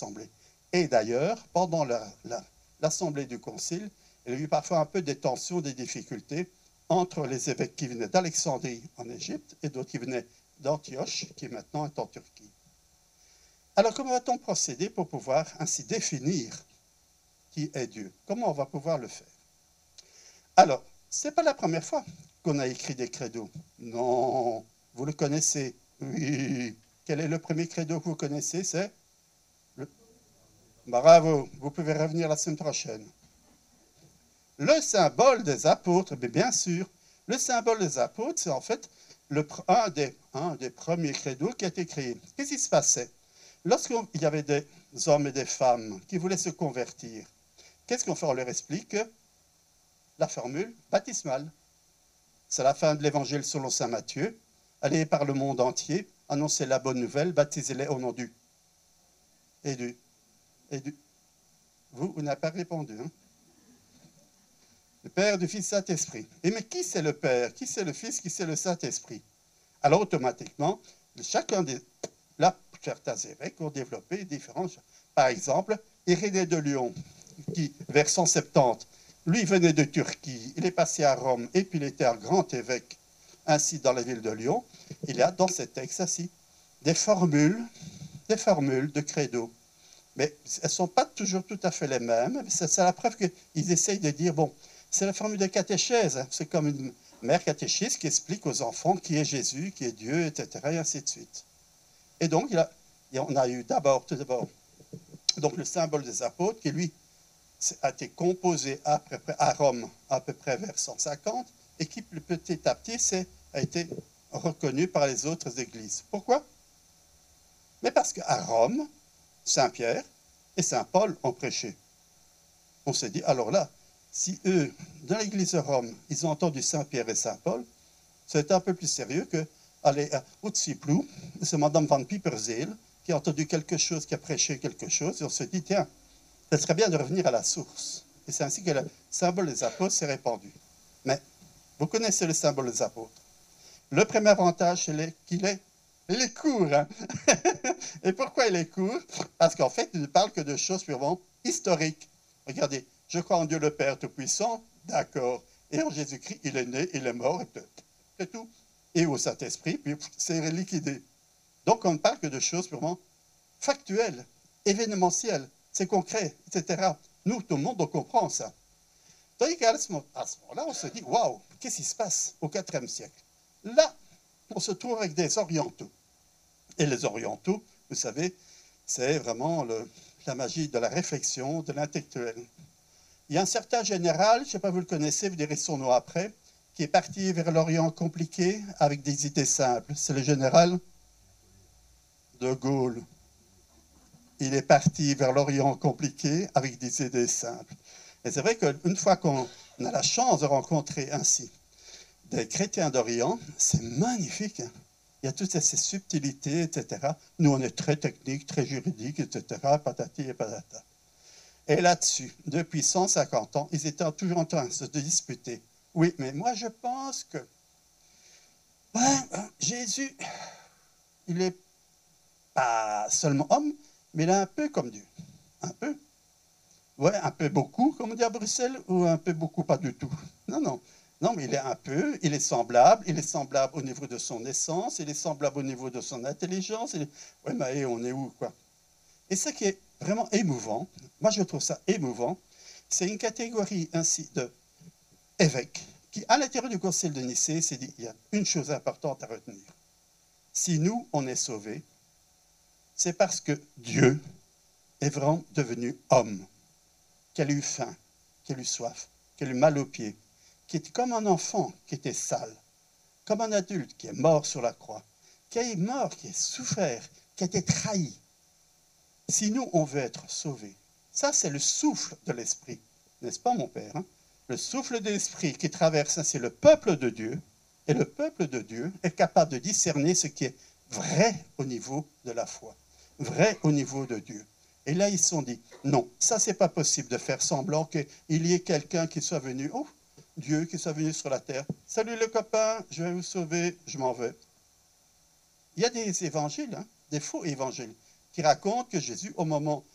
l'Assemblée. Et d'ailleurs, pendant l'Assemblée du Concile, il y a eu parfois un peu des tensions, des difficultés entre les évêques qui venaient d'Alexandrie en Égypte et d'autres qui venaient d'Antioche, qui maintenant est en Turquie. Alors, comment va-t-on procéder pour pouvoir ainsi définir qui est Dieu? Comment on va pouvoir le faire? Alors, ce n'est pas la première fois qu'on a écrit des credos. Non, vous le connaissez. Oui. Quel est le premier credo que vous connaissez? C'est le... Bravo, vous pouvez revenir la semaine prochaine. Le symbole des apôtres, mais bien sûr, le symbole des apôtres, c'est en fait un des premiers credos qui a été créé. Qu'est-ce qui se passait? Lorsqu'il y avait des hommes et des femmes qui voulaient se convertir, qu'est-ce qu'on fait? On leur explique la formule baptismale. C'est la fin de l'évangile selon saint Matthieu. Allez par le monde entier, annoncez la bonne nouvelle, baptisez-les au nom du et du. Vous n'avez pas répondu. Hein? Le Père, du Fils, Saint-Esprit. Et mais qui c'est le Père? Qui c'est le Fils? Qui c'est le Saint-Esprit? Alors automatiquement, chacun des... Là, certains évêques ont développé différents... Par exemple, Irénée de Lyon, qui, vers 170, lui venait de Turquie, il est passé à Rome, et puis il était un grand évêque, ainsi dans la ville de Lyon. Il y a dans ces textes ainsi des formules de credo. Mais elles ne sont pas toujours tout à fait les mêmes. C'est la preuve qu'ils essayent de dire, bon, c'est la formule de catéchèse. Hein. C'est comme une mère catéchiste qui explique aux enfants qui est Jésus, qui est Dieu, etc., et ainsi de suite. Et donc, on a eu d'abord, tout d'abord, donc le symbole des apôtres, qui lui a été composé à Rome à peu près vers 150, et qui petit à petit a été reconnu par les autres églises. Pourquoi? Mais parce qu'à Rome, Saint-Pierre et Saint-Paul ont prêché. On s'est dit, alors là, si eux, dans l'église de Rome, ils ont entendu Saint-Pierre et Saint-Paul, c'est un peu plus sérieux que aller à Utziplou, c'est Madame Van Pieperzeel, qui a entendu quelque chose, qui a prêché quelque chose, et on s'est dit, tiens, ce serait bien de revenir à la source. Et c'est ainsi que le symbole des apôtres s'est répandu. Mais, vous connaissez le symbole des apôtres. Le premier avantage, c'est qu'il est court. Hein? Et pourquoi il est court? Parce qu'en fait, il ne parle que de choses purement historiques. Regardez, je crois en Dieu le Père Tout-Puissant, d'accord. Et en Jésus-Christ, il est né, il est mort, et c'est tout. Et au Saint-Esprit, puis c'est liquidé. Donc, on ne parle que de choses purement factuelles, événementielles, c'est concret, etc. Nous, tout le monde, on comprend ça. Tandis qu'à ce moment-là, on se dit, waouh, qu'est-ce qui se passe au IVe siècle? Là, on se trouve avec des orientaux. Et les orientaux, vous savez, c'est vraiment la magie de la réflexion, de l'intellectuel. Il y a un certain général, je ne sais pas, vous le connaissez, vous direz son nom après, qui est parti vers l'Orient compliqué avec des idées simples. C'est le général de Gaulle. Il est parti vers l'Orient compliqué avec des idées simples. Et c'est vrai qu'une fois qu'on a la chance de rencontrer ainsi des chrétiens d'Orient, c'est magnifique. Hein? Il y a toutes ces subtilités, etc. Nous, on est très technique, très juridique, etc. Patati et patata. Et là-dessus, depuis 150 ans, ils étaient toujours en train de se disputer. Oui, mais moi, je pense que Jésus, il n'est pas seulement homme, mais il est un peu comme Dieu. Un peu. Ouais, un peu beaucoup, comme on dit à Bruxelles, ou un peu beaucoup, pas du tout. Non, non. Non, mais il est un peu, il est semblable au niveau de son essence, il est semblable au niveau de son intelligence. Oui, mais on est où, quoi? Et ce qui est vraiment émouvant, moi je trouve ça émouvant, c'est une catégorie ainsi d'évêques qui, à l'intérieur du Concile de Nicée, s'est dit, il y a une chose importante à retenir. Si nous, on est sauvés, c'est parce que Dieu est vraiment devenu homme, qu'il a eu faim, qu'il a eu soif, qu'il a eu mal aux pieds, qui était comme un enfant qui était sale, comme un adulte qui est mort sur la croix, qui est mort, qui a souffert, qui a été trahi. Si nous, on veut être sauvés, ça c'est le souffle de l'Esprit, n'est-ce pas mon Père? Hein? Le souffle de l'Esprit qui traverse ainsi le peuple de Dieu, et le peuple de Dieu est capable de discerner ce qui est vrai au niveau de la foi, vrai au niveau de Dieu. Et là, ils se sont dit, non, ça c'est pas possible de faire semblant qu'il y ait quelqu'un qui soit venu, oh, Dieu qui soit venu sur la terre. Salut le copain, je vais vous sauver, je m'en vais. Il y a des évangiles, hein, des faux évangiles, qui racontent que Jésus, au moment